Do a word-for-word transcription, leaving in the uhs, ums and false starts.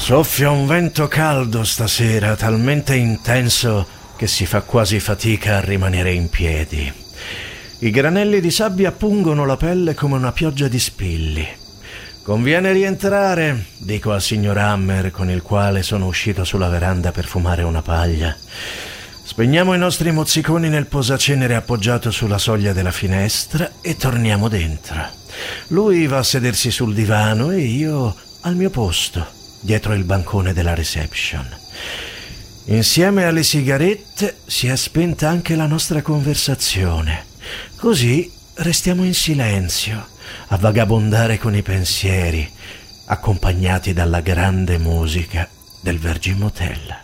Soffia un vento caldo stasera, talmente intenso che si fa quasi fatica a rimanere in piedi. I granelli di sabbia pungono la pelle come una pioggia di spilli. Conviene rientrare, dico al signor Hammer, con il quale sono uscito sulla veranda per fumare una paglia. Spegniamo i nostri mozziconi nel posacenere appoggiato sulla soglia della finestra e torniamo dentro. Lui va a sedersi sul divano e io al mio posto, dietro il bancone della reception. Insieme alle sigarette si è spenta anche la nostra conversazione. Così restiamo in silenzio, a vagabondare con i pensieri, accompagnati dalla grande musica del Virgin Motel.